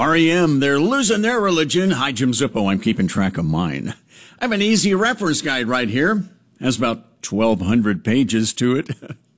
REM, they're losing their religion. Hi, Jim Zippo. I'm keeping track of mine. I have an easy reference guide right here. Has about 1,200 pages to it.